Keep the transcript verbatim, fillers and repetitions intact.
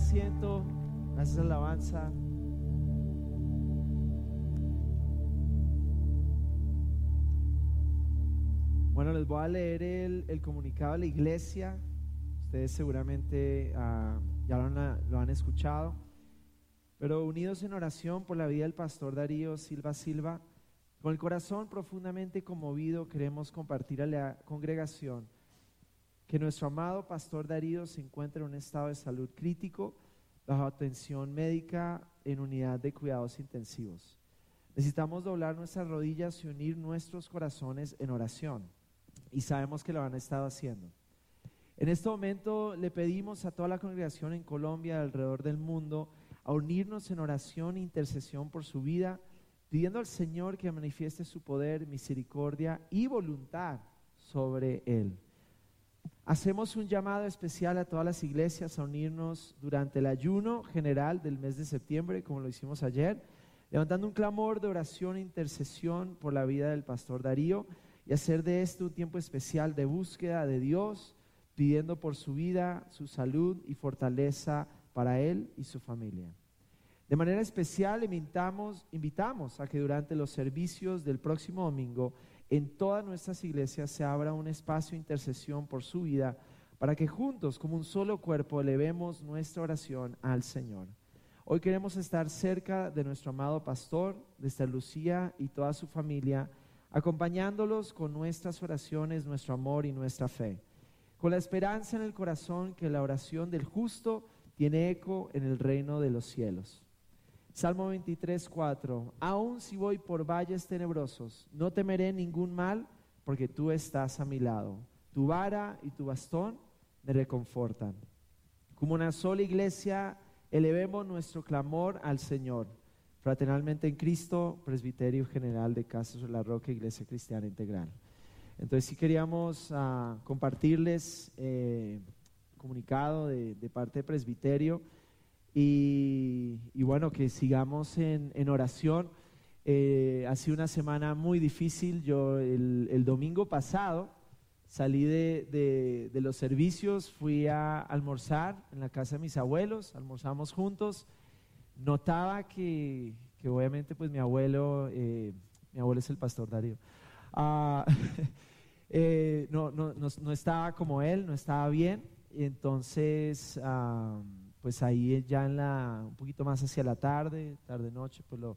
asiento. Gracias, alabanza. Bueno, les voy a leer el, el comunicado de la iglesia. Ustedes seguramente uh, ya lo han, lo han escuchado. Pero unidos en oración por la vida del pastor Darío Silva Silva, con el corazón profundamente conmovido, queremos compartir a la congregación que nuestro amado pastor Darío se encuentra en un estado de salud crítico, bajo atención médica en unidad de cuidados intensivos. Necesitamos doblar nuestras rodillas y unir nuestros corazones en oración, y sabemos que lo han estado haciendo. En este momento le pedimos a toda la congregación en Colombia, alrededor del mundo, a unirnos en oración e intercesión por su vida, pidiendo al Señor que manifieste su poder, misericordia y voluntad sobre él. Hacemos un llamado especial a todas las iglesias a unirnos durante el ayuno general del mes de septiembre, como lo hicimos ayer, levantando un clamor de oración e intercesión por la vida del pastor Darío, y hacer de este un tiempo especial de búsqueda de Dios, pidiendo por su vida, su salud y fortaleza para él y su familia. De manera especial invitamos, invitamos a que durante los servicios del próximo domingo en todas nuestras iglesias se abra un espacio de intercesión por su vida, para que juntos como un solo cuerpo elevemos nuestra oración al Señor. Hoy queremos estar cerca de nuestro amado pastor, de Esther Lucía y toda su familia, acompañándolos con nuestras oraciones, nuestro amor y nuestra fe, con la esperanza en el corazón que la oración del justo tiene eco en el reino de los cielos. Salmo veintitrés, cuatro. Aun si voy por valles tenebrosos, no temeré ningún mal, porque tú estás a mi lado. Tu vara y tu bastón me reconfortan. Como una sola iglesia, elevemos nuestro clamor al Señor. Fraternalmente en Cristo, Presbiterio General de Casa sobre la Roca, Iglesia Cristiana Integral. Entonces sí queríamos uh, compartirles eh, comunicado de, de parte de Presbiterio. Y, y bueno, que sigamos en, en oración. Eh, ha sido una semana muy difícil. Yo el, el domingo pasado salí de, de, de los servicios, fui a almorzar en la casa de mis abuelos, almorzamos juntos. Notaba que, que obviamente pues mi abuelo, eh, mi abuelo es el pastor Darío, uh, eh, no, no, no, no estaba como él, no estaba bien. Entonces uh, pues ahí ya en la, un poquito más hacia la tarde, tarde noche, pues lo,